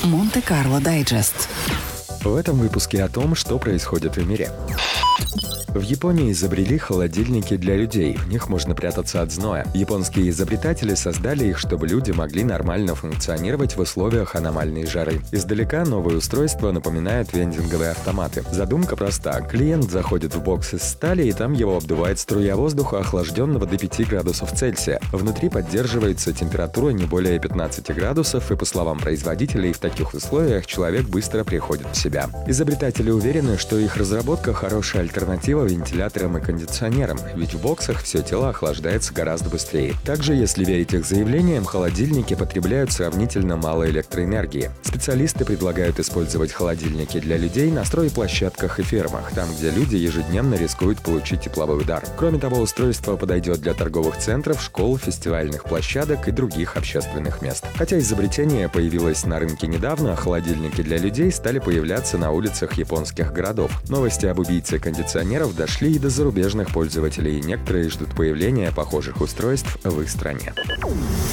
Монте-Карло Дайджест. В этом выпуске о том, что происходит в мире. В Японии изобрели холодильники для людей. В них можно прятаться от зноя. Японские изобретатели создали их, чтобы люди могли нормально функционировать в условиях аномальной жары. Издалека новое устройство напоминает вендинговые автоматы. Задумка проста. Клиент заходит в бокс из стали, и там его обдувает струя воздуха, охлажденного до 5 градусов Цельсия. Внутри поддерживается температура не более 15 градусов, и, по словам производителей, в таких условиях человек быстро приходит в себя. Изобретатели уверены, что их разработка – хорошая альтернатива вентиляторам и кондиционерам, ведь в боксах все тело охлаждается гораздо быстрее. Также, если верить их заявлениям, холодильники потребляют сравнительно мало электроэнергии. Специалисты предлагают использовать холодильники для людей на стройплощадках и фермах, там, где люди ежедневно рискуют получить тепловой удар. Кроме того, устройство подойдет для торговых центров, школ, фестивальных площадок и других общественных мест. Хотя изобретение появилось на рынке недавно, холодильники для людей стали появляться на улицах японских городов. Новости об убийце кондиционеров дошли и до зарубежных пользователей, и некоторые ждут появления похожих устройств в их стране.